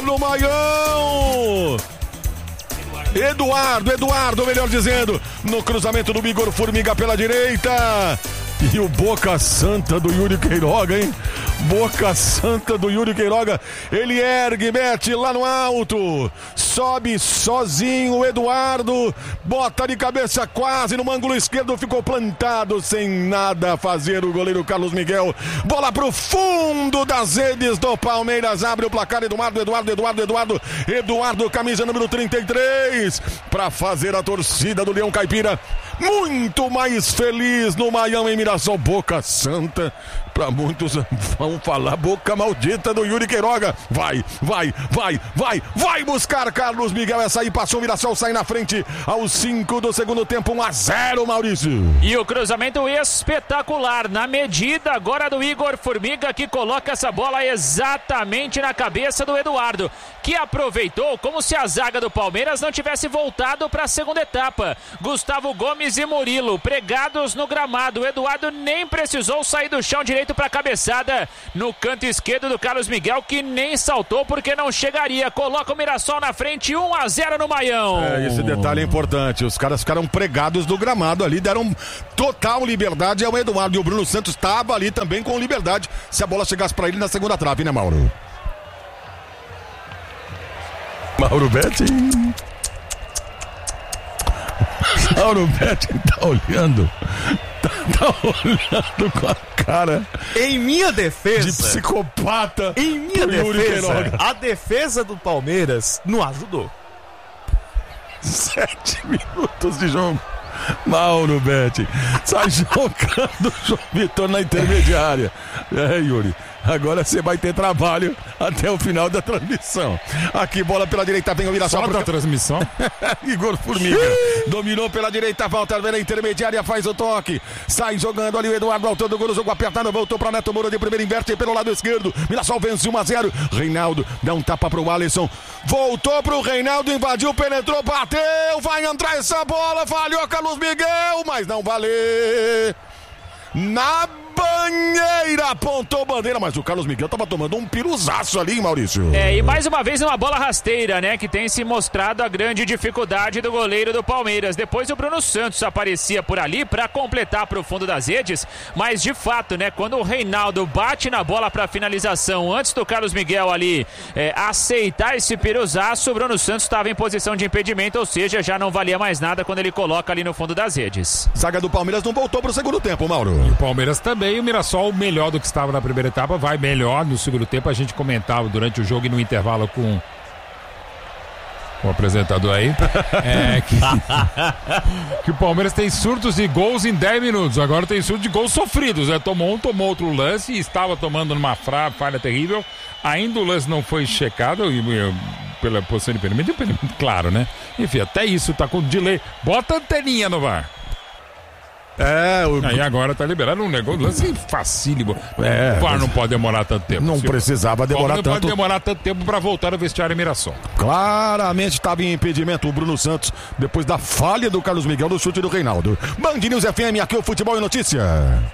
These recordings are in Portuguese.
no Maião. Eduardo, melhor dizendo, no cruzamento do Igor Formiga pela direita. E o Boca Santa do Yuri Queiroga, hein? Boca Santa do Yuri Queiroga. Ele ergue, mete lá no alto. Sobe sozinho o Eduardo. Bota de cabeça quase no ângulo esquerdo. Ficou plantado sem nada a fazer o goleiro Carlos Miguel. Bola pro fundo das redes do Palmeiras. Abre o placar Eduardo, camisa número 33. Pra fazer a torcida do Leão Caipira muito mais feliz no Maião em Mirassol. Boca Santa, pra muitos vão falar boca maldita do Yuri Queiroga. Vai buscar Carlos Miguel. Essa aí passou o Mirassol, sai na frente aos 5 do segundo tempo, 1-0, Maurício. E o cruzamento espetacular, na medida agora do Igor Formiga, que coloca essa bola exatamente na cabeça do Eduardo, que aproveitou como se a zaga do Palmeiras não tivesse voltado para a segunda etapa. Gustavo Gomes e Murilo pregados no gramado. O Eduardo nem precisou sair do chão direito para a cabeçada no canto esquerdo do Carlos Miguel, que nem saltou porque não chegaria. Coloca o Mirassol na frente, 1-0 no Maião. Esse detalhe é importante. Os caras ficaram pregados no gramado ali, deram total liberdade ao Eduardo. E o Bruno Santos estava ali também com liberdade se a bola chegasse para ele na segunda trave, né, Mauro? Mauro Betting. Mauro Betting tá olhando. Tá olhando com a cara. Em minha defesa, de psicopata. Em minha defesa, a defesa do Palmeiras não ajudou. 7 minutos de jogo. Mauro Betting sai jogando o João Vitor na intermediária. Yuri, agora você vai ter trabalho até o final da transmissão. Aqui, bola pela direita, vem o Mirassol. Só da transmissão. Igor Formiga dominou pela direita, volta a ver a intermediária, faz o toque. Sai jogando ali o Eduardo, autor do gol, jogo apertado, voltou para Neto Moura de primeiro, inverte pelo lado esquerdo. Mirassol vence 1-0. Reinaldo dá um tapa pro Alisson. Voltou pro Reinaldo, invadiu, penetrou, bateu. Vai entrar essa bola, falhou Carlos Miguel, mas não valeu. Na banheira, apontou bandeira, mas o Carlos Miguel tava tomando um piruzaço ali, hein, Maurício? E mais uma vez uma bola rasteira, né, que tem se mostrado a grande dificuldade do goleiro do Palmeiras. Depois o Bruno Santos aparecia por ali para completar pro fundo das redes, mas de fato, né, quando o Reinaldo bate na bola para finalização antes do Carlos Miguel ali aceitar esse piruzaço, o Bruno Santos estava em posição de impedimento, ou seja, já não valia mais nada quando ele coloca ali no fundo das redes. Zaga do Palmeiras não voltou pro segundo tempo, Mauro. E o Palmeiras também. O Mirassol melhor do que estava na primeira etapa, vai melhor no segundo tempo. A gente comentava durante o jogo e no intervalo com o apresentador aí que o Palmeiras tem surtos de gols em 10 minutos. Agora tem surtos de gols sofridos, né? Tomou outro lance e estava tomando numa falha terrível. Ainda o lance não foi checado pela posição de impedimento, claro, né? Enfim, até isso tá com delay. Bota a anteninha no VAR. Aí agora tá liberado um negócio, lance facílimo. O VAR não pode demorar tanto tempo. Não precisava demorar tanto. Não pode demorar tanto tempo pra voltar ao vestiário Mirassol. Claramente estava em impedimento o Bruno Santos, depois da falha do Carlos Miguel no chute do Reinaldo. Band News FM, aqui o Futebol e Notícia.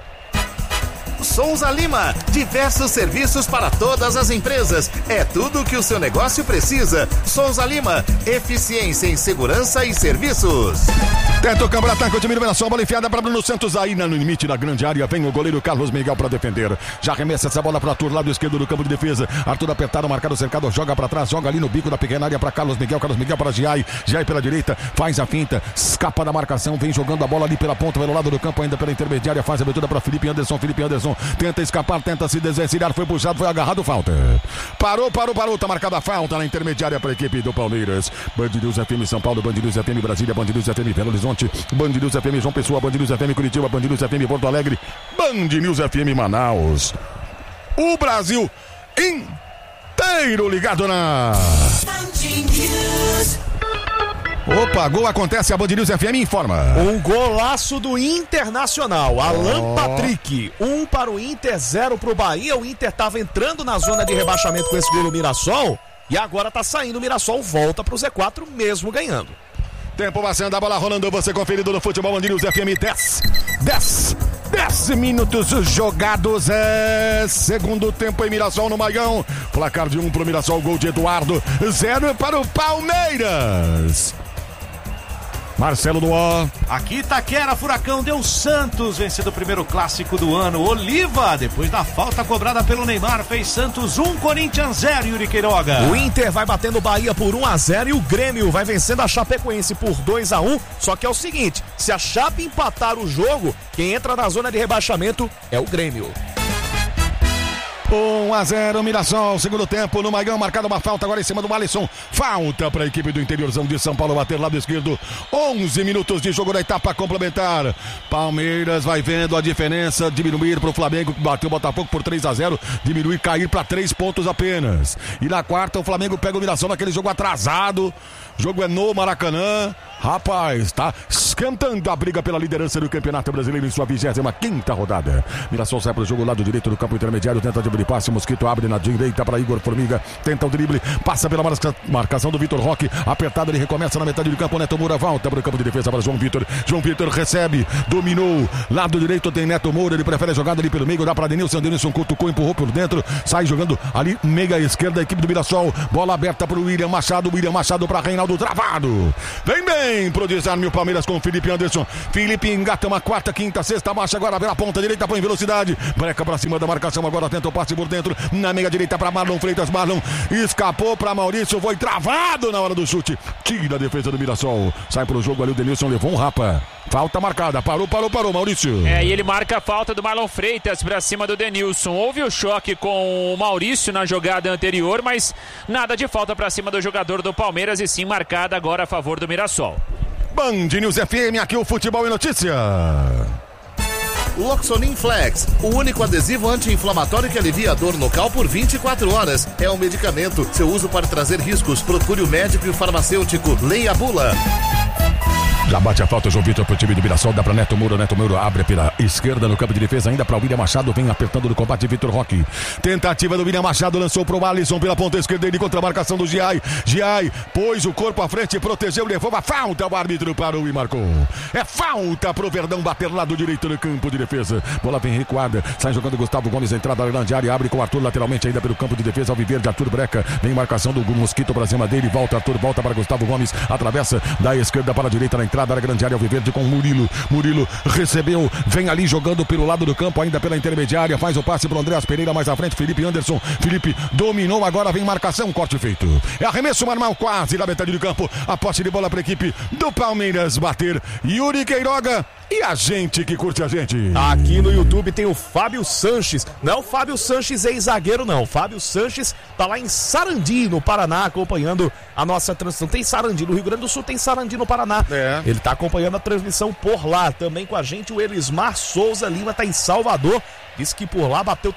Souza Lima, diversos serviços para todas as empresas. É tudo o que o seu negócio precisa. Souza Lima, eficiência em segurança e serviços. Tenta o campo, ataque, o time do Mirassol, bola enfiada para Bruno Santos, aí no limite da grande área, vem o goleiro Carlos Miguel para defender. Já arremessa essa bola para Arthur, lado esquerdo do campo de defesa. Arthur apertado, marcado, cercado, joga para trás, joga ali no bico da pequena área para Carlos Miguel para Giai pela direita, faz a finta, escapa da marcação, vem jogando a bola ali pela ponta, pelo lado do campo, ainda pela intermediária, faz a abertura para Felipe Anderson, tenta escapar, tenta se desvencilhar, foi puxado, foi agarrado, falta. Parou, tá marcada a falta na intermediária para a equipe do Palmeiras. Band News FM São Paulo, Band News FM Brasília, Band News FM Belo Horizonte, Band News FM João Pessoa, Band News FM Curitiba, Band News FM Porto Alegre, Band News FM Manaus. O Brasil inteiro ligado na Opa, gol acontece, a Band News FM informa. Um golaço do Internacional, Alan Patrick, 1 para o Inter, 0 para o Bahia. O Inter estava entrando na zona de rebaixamento com esse gol do Mirassol e agora está saindo, o Mirassol volta para o Z4 mesmo ganhando. Tempo passando, a bola rolando, você conferido no Futebol Band News FM 10 10 minutos jogados, segundo tempo em Mirassol no Maião. Placar de 1 pro Mirassol, gol de Eduardo, 0 para o Palmeiras. Marcelo Duó. Aqui Itaquera, Furacão deu Santos, vencendo o primeiro clássico do ano. Oliva, depois da falta cobrada pelo Neymar, fez Santos 1, Corinthians 0, Yuri Queiroga. O Inter vai batendo o Bahia por 1-0 e o Grêmio vai vencendo a Chapecoense por 2-1. Só que é o seguinte, se a Chape empatar o jogo, quem entra na zona de rebaixamento é o Grêmio. 1-0 Mirassol, segundo tempo no Maião, marcada uma falta agora em cima do Alisson. Falta para a equipe do interiorzão de São Paulo bater lado esquerdo. 11 minutos de jogo na etapa complementar. Palmeiras vai vendo a diferença diminuir para o Flamengo, que bateu o Botafogo por 3-0, diminuir, cair para 3 pontos apenas. E na quarta o Flamengo pega o Mirassol naquele jogo atrasado. O jogo é no Maracanã. Rapaz, tá esquentando a briga pela liderança do Campeonato Brasileiro em sua 25ª rodada. Mirassol sai para o jogo lado direito do campo intermediário, tenta de passe, Mosquito abre na direita para Igor Formiga, tenta o drible, passa pela marcação do Vitor Roque, apertado, ele recomeça na metade do campo, Neto Moura volta para o campo de defesa para João Vitor recebe, dominou, lado direito tem Neto Moura, ele prefere a jogada ali pelo meio, dá para Denilson cutucou, empurrou por dentro, sai jogando ali, meia esquerda, a equipe do Mirassol, bola aberta para o William Machado para Reinaldo, travado, vem bem pro desarme o Palmeiras com o Felipe Anderson, Felipe engata uma quarta, quinta, sexta marcha, agora pela ponta direita, põe velocidade, breca para cima da marcação, agora tenta o passe por dentro, na meia direita para Marlon Freitas, Marlon escapou para Maurício, foi travado na hora do chute, tira a defesa do Mirassol, sai pro jogo ali o Denilson, levou um rapa, falta marcada, parou Maurício. E ele marca a falta do Marlon Freitas para cima do Denilson, houve o choque com o Maurício na jogada anterior, mas nada de falta para cima do jogador do Palmeiras e sim marcada agora a favor do Mirassol. Band News FM, aqui o Futebol e Notícia. Loxonin Flex, o único adesivo anti-inflamatório que alivia a dor local por 24 horas. É um medicamento. Seu uso pode trazer riscos. Procure o médico e o farmacêutico. Leia a bula. Já bate a falta, João Vitor pro time do Mirassol, dá pra Neto Moura abre pela esquerda no campo de defesa, ainda pra William Machado, vem apertando no combate Vitor Roque. Tentativa do William Machado, lançou pro Alisson pela ponta esquerda, ele contra a marcação do Giai, pôs o corpo à frente, protegeu, levou a falta, o árbitro parou e marcou. É falta pro Verdão bater lado direito no campo de defesa, bola vem recuada, sai jogando Gustavo Gomes, entrada na grande área, abre com o Arthur lateralmente ainda pelo campo de defesa, Alviverde, Arthur Breca, vem marcação do Mosquito pra cima dele, volta Arthur, volta para Gustavo Gomes, atravessa da esquerda para a direita na entrada da grande área, Alviverde com Murilo recebeu, vem ali jogando pelo lado do campo, ainda pela intermediária, faz o passe pro Andreas Pereira mais à frente, Felipe Anderson, Felipe dominou, agora vem marcação, norte feito, é arremesso normal quase da metade do campo, a posse de bola para a equipe do Palmeiras bater, Yuri Queiroga e a gente que curte a gente. Aqui no YouTube tem o Fábio Sanches, não é o Fábio Sanches ex-zagueiro não, o Fábio Sanches tá lá em Sarandi no Paraná acompanhando a nossa transmissão, tem Sarandi no Rio Grande do Sul, tem Sarandi no Paraná, ele tá acompanhando a transmissão por lá, também com a gente o Elismar Souza Lima tá em Salvador, disse que por lá bateu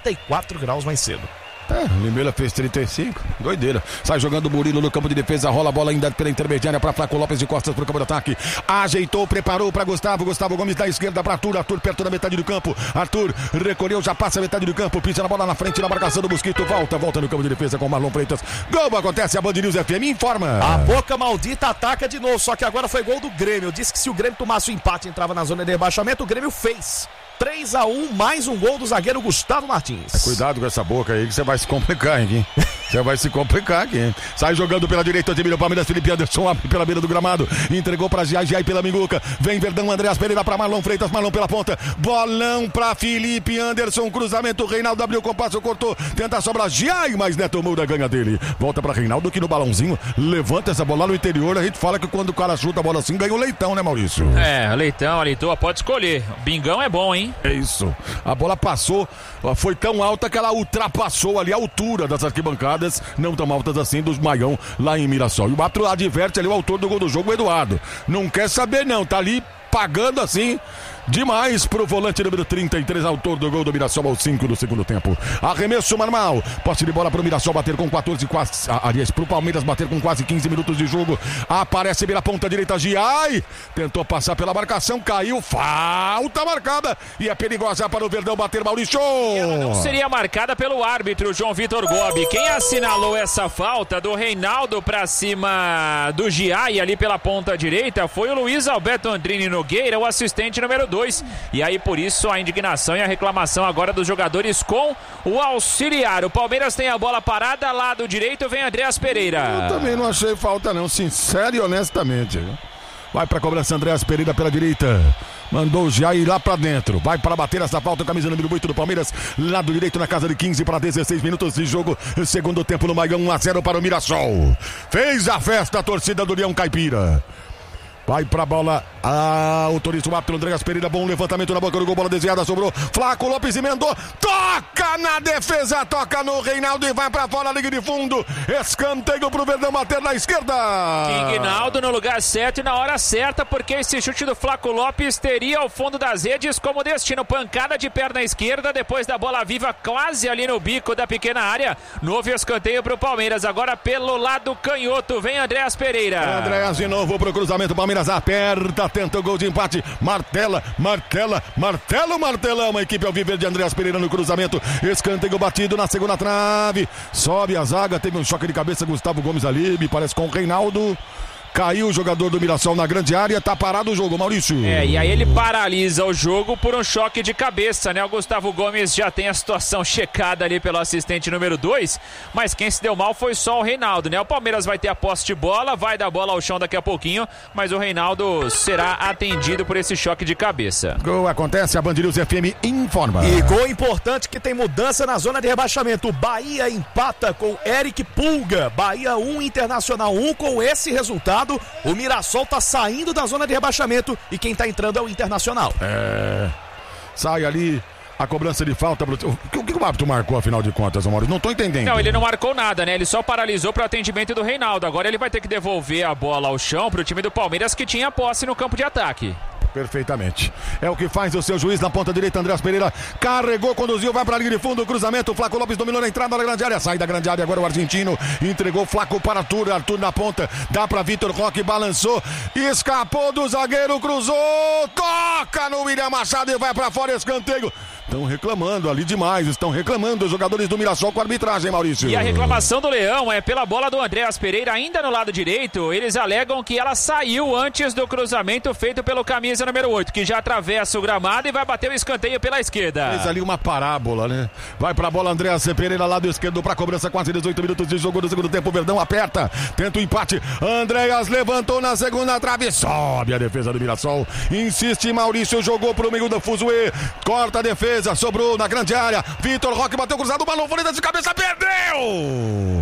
34 graus mais cedo. Limeira fez 35, doideira. Sai jogando o Murilo no campo de defesa, rola a bola ainda pela intermediária para Flaco Lopes de costas pro campo de ataque. Ajeitou, preparou para Gustavo Gomes da esquerda para Arthur perto da metade do campo. Arthur recolheu, já passa a metade do campo, pisa na bola na frente na marcação do Mosquito, volta no campo de defesa com o Marlon Freitas. Gol acontece, a Band News FM informa. A boca maldita ataca de novo, só que agora foi gol do Grêmio. Disse que se o Grêmio tomasse o empate entrava na zona de rebaixamento, o Grêmio fez. 3-1, mais um gol do zagueiro Gustavo Martins. Cuidado com essa boca aí que você vai se complicar, hein? Você vai se complicar aqui, hein? Sai jogando pela direita, o time do Palmeiras, Felipe Anderson abre pela beira do gramado, entregou pra Giai pela Minguca, vem Verdão, Andreas Pereira pra Marlon Freitas, Marlon pela ponta, bolão pra Felipe Anderson, cruzamento, Reinaldo abriu o compasso, cortou, tenta sobrar Giai, mas Neto Moura ganha dele, volta pra Reinaldo que no balãozinho, levanta essa bola no interior, a gente fala que quando o cara chuta a bola assim, ganha o Leitão, né, Maurício? Leitão, a Leitoa pode escolher, Bingão é bom, hein? É isso, a bola passou, foi tão alta que ela ultrapassou ali a altura das arquibancadas, não tão altas assim, dos Maião lá em Mirassol. E o Batro adverte ali o autor do gol do jogo, o Eduardo. Não quer saber não, tá ali pagando assim demais pro volante número 33, autor do gol do Mirassol aos 5 do segundo tempo. Arremesso normal, posse de bola pro Mirassol bater com 14, quase, aliás, pro Palmeiras bater com quase 15 minutos de jogo. Aparece pela ponta direita, Giai, tentou passar pela marcação, caiu, falta marcada e é perigosa para o Verdão bater, Maurício. Ela não seria marcada pelo árbitro João Vitor Gobi. Quem assinalou essa falta do Reinaldo pra cima do Giai ali pela ponta direita foi o Luiz Alberto Andrini no Nogueira, o assistente número 2. E aí por isso a indignação e a reclamação agora dos jogadores com o auxiliar. O Palmeiras tem a bola parada, lado direito vem Andreas Pereira. Eu também não achei falta não, sincero e honestamente. Vai pra cobrança Andreas Pereira pela direita. Mandou o Jair lá pra dentro. Vai para bater essa falta, camisa número 8 do Palmeiras. Lado direito na casa de 15 para 16 minutos de jogo. Segundo tempo no Maião, 1-0 para o Mirassol. Fez a festa a torcida do Leão Caipira. Vai pra bola, autoriza o árbitro Andreas Pereira, bom levantamento na boca do gol, bola desviada, sobrou, Flaco Lopes emendou, toca na defesa, toca no Reinaldo e vai pra fora, liga de fundo, escanteio pro Verdão bater na esquerda. Rinaldo no lugar certo e na hora certa, porque esse chute do Flaco Lopes teria o fundo das redes como destino, pancada de perna esquerda, depois da bola viva quase ali no bico da pequena área, novo escanteio pro Palmeiras, agora pelo lado canhoto, vem Andreas Pereira. Andreas de novo pro cruzamento, Palmeiras aperta, tenta o gol de empate, martela, martelão, a equipe alviverde de Andreas Pereira no cruzamento, escanteio batido na segunda trave, sobe a zaga, teve um choque de cabeça, Gustavo Gomes ali, me parece com o Reinaldo. Caiu o jogador do Mirassol na grande área, tá parado o jogo, Maurício. E aí ele paralisa o jogo por um choque de cabeça, né? O Gustavo Gomes já tem a situação checada ali pelo assistente número 2, mas quem se deu mal foi só o Reinaldo, né? O Palmeiras vai ter a posse de bola, vai dar bola ao chão daqui a pouquinho, mas o Reinaldo será atendido por esse choque de cabeça. Gol acontece, a Band News FM informa. E gol importante que tem mudança na zona de rebaixamento. O Bahia empata com Eric Pulga. Bahia 1, Internacional 1. Com esse resultado, o Mirassol tá saindo da zona de rebaixamento e quem tá entrando é o Internacional. Sai ali a cobrança de falta. O que o árbitro marcou, afinal de contas, Maurício? Não tô entendendo. Não, ele não marcou nada, né? Ele só paralisou para o atendimento do Reinaldo. Agora ele vai ter que devolver a bola ao chão pro time do Palmeiras, que tinha posse no campo de ataque. Perfeitamente. É o que faz o seu juiz na ponta direita, Andreas Pereira. Carregou, conduziu, vai pra linha de fundo, cruzamento. O Flaco Lopes dominou na entrada da grande área. Sai da grande área agora o argentino. Entregou Flaco para Arthur. Arthur na ponta. Dá pra Vitor Roque, balançou. Escapou do zagueiro, cruzou. Toca no William Machado e vai pra fora, escanteio. Estão reclamando ali demais, estão reclamando os jogadores do Mirassol com a arbitragem, Maurício. E a reclamação do Leão é pela bola do Andreas Pereira, ainda no lado direito. Eles alegam que ela saiu antes do cruzamento feito pelo camisa número 8, que já atravessa o gramado e vai bater o escanteio pela esquerda. Fez ali uma parábola, né? Vai pra bola Andreas Pereira, lado esquerdo pra cobrança, quase 18 minutos de jogo do segundo tempo. O Verdão aperta, tenta o empate. Andreas levantou na segunda trave, sobe a defesa do Mirassol. Insiste Maurício, jogou pro meio do fuzuê, corta a defesa. Sobrou na grande área, Vitor Roque bateu cruzado, o balão Freitas de cabeça, perdeu!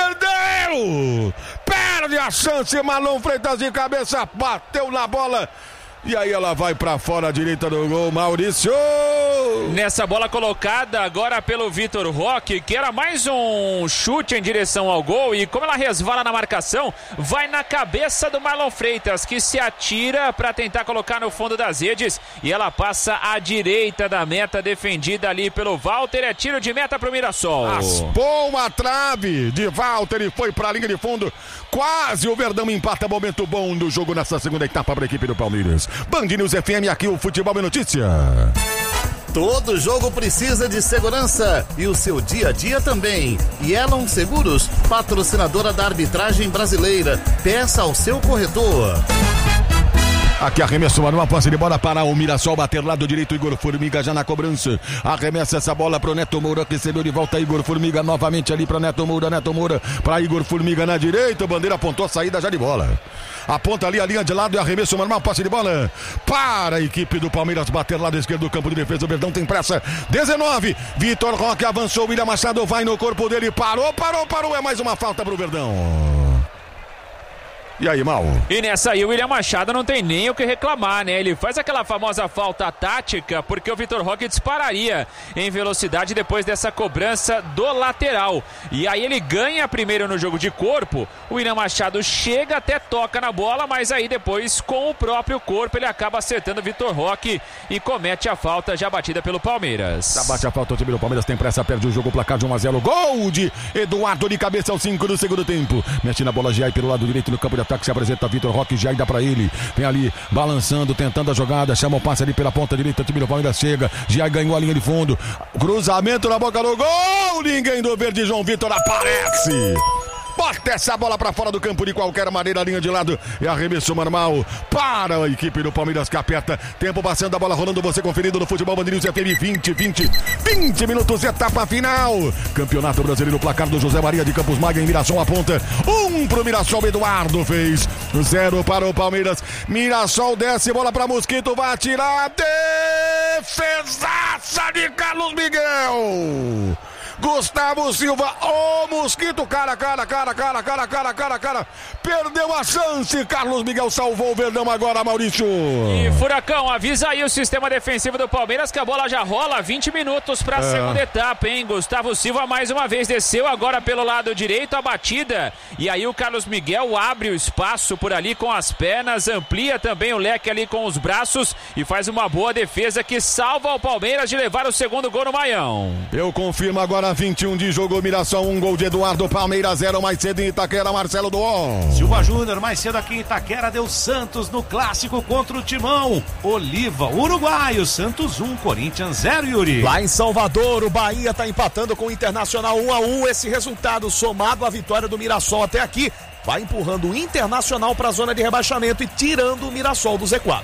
Perde a chance, Marlon Freitas de cabeça, bateu na bola. E aí ela vai pra fora à direita do gol, Maurício. Nessa bola colocada agora pelo Vitor Roque, que era mais um chute em direção ao gol, e como ela resvala na marcação, vai na cabeça do Marlon Freitas, que se atira para tentar colocar no fundo das redes, e ela passa à direita da meta, defendida ali pelo Walter. É tiro de meta pro Mirassol. Raspou a trave de Walter e foi pra linha de fundo. Quase o Verdão empata, momento bom do jogo nessa segunda etapa para a equipe do Palmeiras. Band News FM, aqui o Futebol é Notícia. Todo jogo precisa de segurança e o seu dia a dia também. Yellow Seguros, patrocinadora da arbitragem brasileira. Peça ao seu corretor. Aqui arremesso uma posse de bola para o Mirassol bater lado direito, Igor Formiga já na cobrança, arremessa essa bola pro Neto Moura, que recebeu de volta Igor Formiga novamente ali para Neto Moura para Igor Formiga na direita, o bandeira apontou a saída já de bola, aponta ali a linha de lado e arremesso uma posse de bola para a equipe do Palmeiras bater lado esquerdo do campo de defesa. O Verdão tem pressa, 19, Vitor Roque avançou, William Machado vai no corpo dele, parou, é mais uma falta pro Verdão. E aí, Mal? E nessa aí o William Machado não tem nem o que reclamar, né? Ele faz aquela famosa falta tática, porque o Vitor Roque dispararia em velocidade depois dessa cobrança do lateral. E aí ele ganha primeiro no jogo de corpo, o William Machado chega até toca na bola, mas aí depois com o próprio corpo ele acaba acertando o Vitor Roque e comete a falta já batida pelo Palmeiras. Já bate a falta, o time do Palmeiras tem pressa, perde o jogo, o placar de 1-0. Gol de Eduardo de cabeça aos 5 do segundo tempo. Mexe na bola, Giai pelo lado direito no campo de ataque, se apresenta Vitor Roque, Giai dá pra ele, vem ali balançando, tentando a jogada, chama o passe ali pela ponta direita, o time do Palmeiras chega, Giai ganhou a linha de fundo, cruzamento na boca do gol, ninguém do verde, João Vitor aparece. bota essa bola pra fora do campo de qualquer maneira, linha de lado, é arremesso normal para a equipe do Palmeiras que aperta, tempo passando, a bola rolando, você conferindo no Futebol Band News FM, 20 minutos, etapa final, Campeonato Brasileiro, placar do José Maria de Campos Maga em Mirassol aponta, 1 pro Mirassol, Eduardo fez, 0 para o Palmeiras, Mirassol desce, bola pra Mosquito, vai atirar, defesaça de Carlos Miguel, Gustavo Silva, Mosquito, cara, perdeu a chance, Carlos Miguel salvou o Verdão agora, Maurício. E Furacão, avisa aí o sistema defensivo do Palmeiras que a bola já rola, 20 minutos para a segunda etapa, hein? Gustavo Silva mais uma vez desceu agora pelo lado direito, a batida, e aí o Carlos Miguel abre o espaço por ali com as pernas, amplia também o leque ali com os braços e faz uma boa defesa que salva o Palmeiras de levar o segundo gol no Maião. Eu confirmo agora, 21 de jogo, Mirassol, 1 gol de Eduardo, Palmeiras 0, mais cedo em Itaquera, Marcelo Duon. Silva Júnior, mais cedo aqui em Itaquera, deu Santos no clássico contra o Timão. Oliva, uruguaio, Santos 1, Corinthians 0, Yuri. Lá em Salvador, o Bahia tá empatando com o Internacional 1-1. Esse resultado, somado à vitória do Mirassol até aqui, vai empurrando o Internacional para a zona de rebaixamento e tirando o Mirassol do Z4.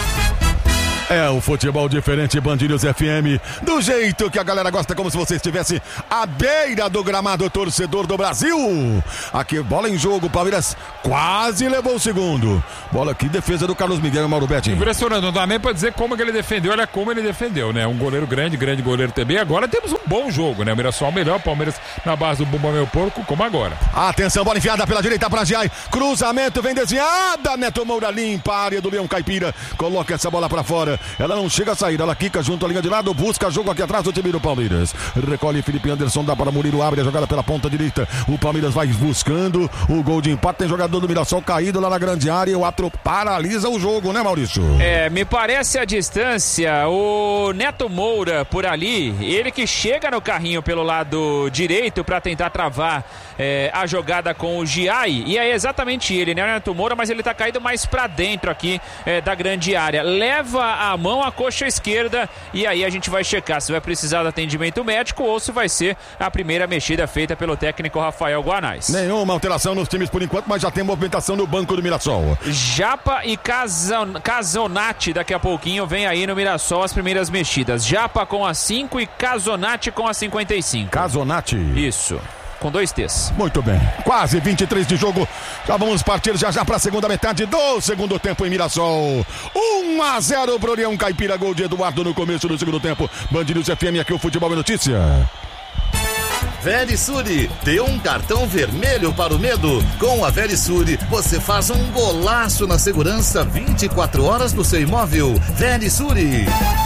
É o futebol diferente, Band News FM, do jeito que a galera gosta, como se você estivesse à beira do gramado, torcedor do Brasil. Aqui, bola em jogo, Palmeiras quase levou o segundo. Bola aqui, defesa do Carlos Miguel e Mauro Betti. Impressionante, não dá nem pra dizer como que ele defendeu, olha como ele defendeu, né? Um goleiro grande goleiro também. Agora temos um bom jogo, né? O Mirassol melhor, Palmeiras na base do Bumba Meu Porco, como agora. Atenção, bola enfiada pela direita para Giai, cruzamento, vem desviada, Neto Moura limpa a área do Leão Caipira, coloca essa bola pra fora. Ela não chega a sair, ela quica junto à linha de lado, busca jogo aqui atrás do time do Palmeiras. Recolhe Felipe Anderson, dá para Murilo, abre a jogada pela ponta direita. O Palmeiras vai buscando o gol de empate. Tem jogador do Mirassol caído lá na grande área e o Atro paralisa o jogo, né, Maurício? Me parece a distância, o Neto Moura por ali, ele que chega no carrinho pelo lado direito para tentar travar a jogada com o Giai, e é exatamente ele, né, o Neto Moura, mas ele tá caído mais para dentro aqui da grande área. Leva a mão a coxa esquerda e aí a gente vai checar se vai precisar de atendimento médico ou se vai ser a primeira mexida feita pelo técnico Rafael Guanais. Nenhuma alteração nos times por enquanto, mas já tem movimentação no banco do Mirassol. Japa e Casonati daqui a pouquinho vem aí no Mirassol as primeiras mexidas. Japa com a 5 e Casonati com a 55. Casonati. Isso. Com 2 T's. Muito bem, quase 23 de jogo. Já vamos partir já para a segunda metade do segundo tempo em Mirassol. 1-0 pro Leão Caipira, gol de Eduardo no começo do segundo tempo. Band News FM, aqui o Futebol é Notícia. Verisuri, dê um cartão vermelho para o medo. Com a Verisuri, você faz um golaço na segurança 24 horas do seu imóvel. Verisuri.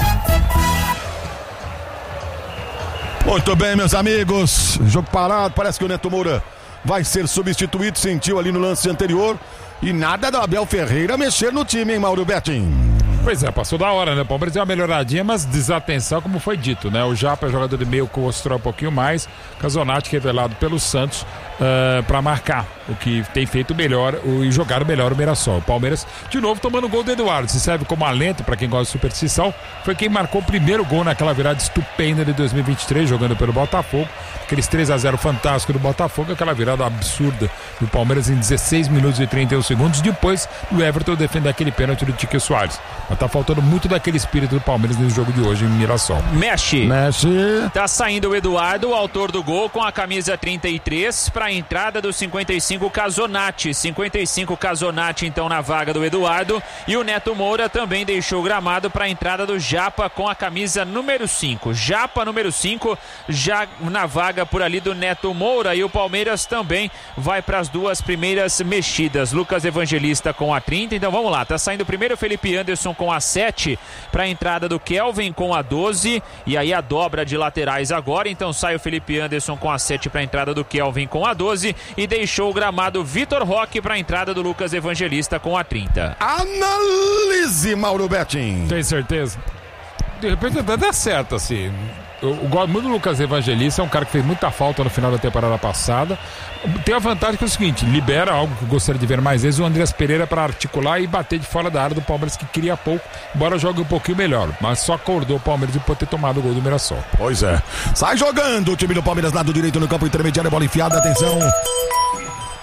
Muito bem, meus amigos, jogo parado, parece que o Neto Moura vai ser substituído, sentiu ali no lance anterior, e nada do Abel Ferreira mexer no time, hein, Mauro Betting? Pois é, passou da hora, né? O Palmeiras deu uma melhoradinha, mas desatenção, como foi dito, né? O Japa, jogador de meio, que mostrou um pouquinho mais. Casonati, revelado pelo Santos, para marcar, o que tem feito melhor e jogar melhor o Mirassol. O Palmeiras, de novo, tomando o gol do Eduardo. Se serve como alento para quem gosta de superstição, foi quem marcou o primeiro gol naquela virada estupenda de 2023, jogando pelo Botafogo. Aqueles 3-0 fantástico do Botafogo, aquela virada absurda do Palmeiras em 16 minutos e 31 segundos, depois do Everton defender aquele pênalti do Tique Soares. Mas tá faltando muito daquele espírito do Palmeiras no jogo de hoje em Mirassol. Mexe. Tá saindo o Eduardo, o autor do gol, com a camisa 33, para a entrada do 55 Casonati. 55 Casonati, então, na vaga do Eduardo. E o Neto Moura também deixou o gramado para a entrada do Japa com a camisa número 5. Japa, número 5, já na vaga por ali do Neto Moura. E o Palmeiras também vai para as duas primeiras mexidas. Lucas Evangelista com a 30. Então vamos lá, tá saindo primeiro o Felipe Anderson com a 7 para a entrada do Kelvin com a 12. E aí a dobra de laterais agora. Então sai o Felipe Anderson com a 7 para a entrada do Kelvin com a 12. E deixou o gramado Vitor Roque para a entrada do Lucas Evangelista com a 30. Analise, Mauro Betting. Tem certeza? De repente até dá certo, assim. Eu gosto muito do Lucas Evangelista, é um cara que fez muita falta no final da temporada passada. Tem a vantagem que é o seguinte, libera algo que eu gostaria de ver mais vezes, o Andreas Pereira para articular e bater de fora da área do Palmeiras, que queria pouco, embora jogue um pouquinho melhor, mas só acordou o Palmeiras de poder ter tomado o gol do Mirassol. Pois é, sai jogando o time do Palmeiras, lado direito no campo intermediário, bola enfiada, atenção.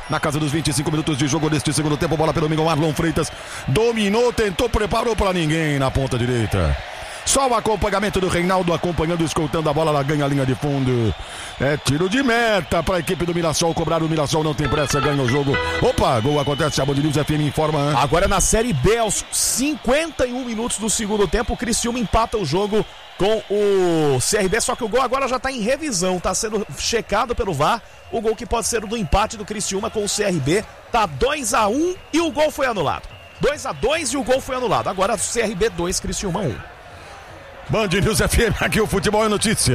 na casa dos 25 minutos de jogo deste segundo tempo. Bola pelo Miguel Marlon Freitas. Dominou, tentou, preparou para ninguém na ponta direita. Só o acompanhamento do Reinaldo acompanhando, escoltando a bola, ela ganha a linha de fundo. É tiro de meta para a equipe do Mirassol. Cobrar o Mirassol, não tem pressa, ganha o jogo. Opa, gol acontece, a Band News FM informa. Agora na Série B, aos 51 minutos do segundo tempo, o Criciúma empata o jogo com o CRB, só que o gol agora já está em revisão, está sendo checado pelo VAR. O gol que pode ser o do empate do Criciúma com o CRB, tá 2-1 e o gol foi anulado. 2-2 e o gol foi anulado. Agora CRB 2, Criciúma 1. Band News FM, aqui o futebol é notícia.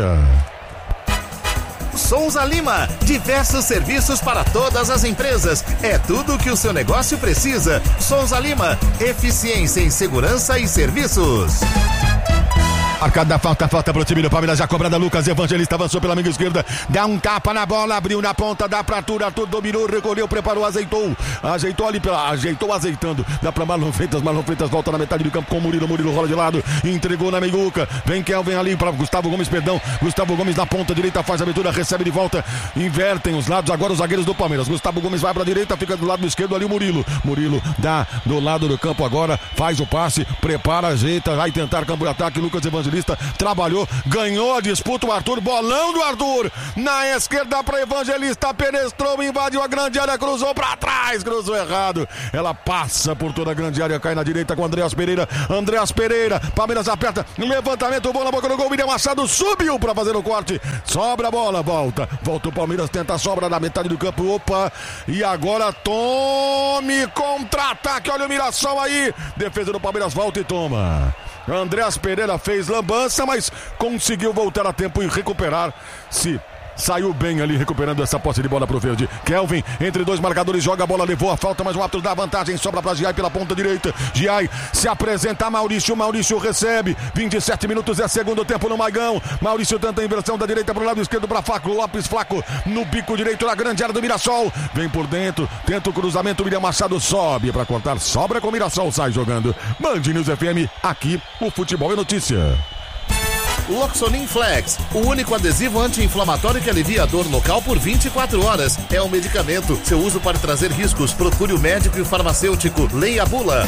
Souza Lima, diversos serviços para todas as empresas. É tudo o que o seu negócio precisa. Souza Lima, eficiência em segurança e serviços. Marcada falta pro time do Palmeiras, já cobrada. Lucas Evangelista avançou pela amiga esquerda, dá um tapa na bola, abriu na ponta, dá pra Arthur, dominou, recolheu, preparou, ajeitou ali, azeitando, dá pra Marlon Freitas volta na metade do campo com o Murilo rola de lado, entregou na meiguca, vem Kelvin ali pra Gustavo Gomes na ponta direita, faz a abertura, recebe de volta, invertem os lados, agora os zagueiros do Palmeiras, Gustavo Gomes vai pra direita, fica do lado esquerdo ali o Murilo dá do lado do campo agora, faz o passe, prepara, ajeita, vai tentar campo de ataque, Lucas Evangelista trabalhou, ganhou a disputa, o Arthur, bolão do Arthur, na esquerda para Evangelista, penetrou, invadiu a grande área, cruzou para trás, cruzou errado, ela passa por toda a grande área, cai na direita com Andreas Pereira, Palmeiras aperta, levantamento, bola na boca do gol, William Machado subiu para fazer o corte, sobra a bola, volta o Palmeiras, tenta a sobra na metade do campo, opa, e agora tome contra-ataque, olha o Mirassol aí, defesa do Palmeiras, volta e toma. Andreas Pereira fez lambança, mas conseguiu voltar a tempo e recuperar-se. Saiu bem ali, recuperando essa posse de bola pro verde. Kelvin, entre dois marcadores, joga a bola, levou a falta, mas o árbitro dá vantagem, sobra pra Giai pela ponta direita. Giai se apresenta a Maurício recebe. 27 minutos é segundo tempo no Maigão. Maurício tenta a inversão da direita pro lado esquerdo pra Flaco Lopes. Flaco no bico direito na grande área do Mirassol. Vem por dentro, tenta o cruzamento. William Machado sobe pra cortar, sobra com o Mirassol, sai jogando. Band News FM, aqui o futebol é notícia. Loxonin Flex, o único adesivo anti-inflamatório que alivia a dor local por 24 horas. É um medicamento. Seu uso pode trazer riscos. Procure o médico e o farmacêutico. Leia a bula.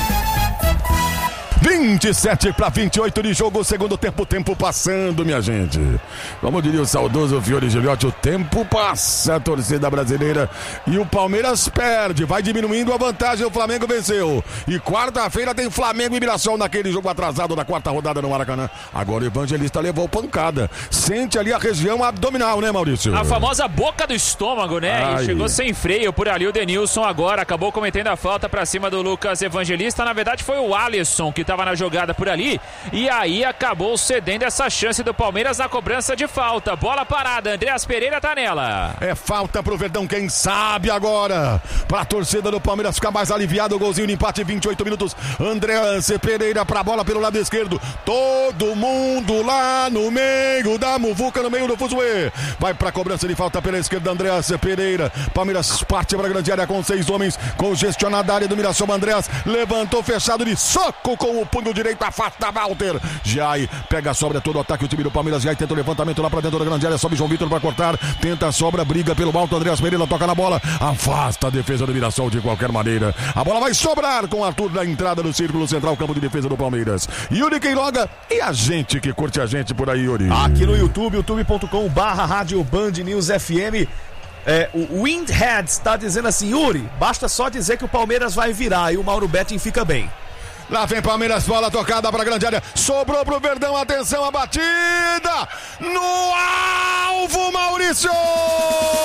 27-28 de jogo, segundo tempo passando, minha gente. Como diria o saudoso Fiore Giliotti, o tempo passa, a torcida brasileira, e o Palmeiras perde, vai diminuindo a vantagem, o Flamengo venceu. E quarta-feira tem Flamengo e Mirassol naquele jogo atrasado da quarta rodada no Maracanã. Agora o Evangelista levou pancada, sente ali a região abdominal, né, Maurício? A famosa boca do estômago, né? Ai. E chegou sem freio por ali o Denilson agora, acabou cometendo a falta pra cima do Lucas Evangelista. Na verdade foi o Alisson que estava na jogada por ali, e aí acabou cedendo essa chance do Palmeiras na cobrança de falta. Bola parada, Andreas Pereira tá nela. É falta pro Verdão, quem sabe agora, pra torcida do Palmeiras ficar mais aliviado, o golzinho de empate, 28 minutos, Andreas Pereira pra bola pelo lado esquerdo, todo mundo lá no meio da muvuca, no meio do fuzuê, vai pra cobrança de falta pela esquerda, Andreas Pereira, Palmeiras parte pra grande área com 6 homens, congestionada a área do Mirassol, Andreas levantou fechado de soco com o punho direito, afasta Walter. Giai pega a sobra, todo o ataque, o time do Palmeiras. Giai tenta o levantamento lá pra dentro da grande área, sobe João Vitor pra cortar, tenta a sobra, briga pelo alto, Andreas Pereira toca na bola, afasta a defesa do Mirassol de qualquer maneira. A bola vai sobrar com o Arthur na entrada do círculo central, campo de defesa do Palmeiras. Yuri Queiroga e a gente que curte a gente por aí, Yuri. Aqui no YouTube, youtube.com/rádio Band News FM. O Windhead está dizendo assim: Yuri, basta só dizer que o Palmeiras vai virar e o Mauro Betting fica bem. Lá vem Palmeiras, bola tocada para a grande área, sobrou pro Verdão, atenção, a batida no alvo, Maurício!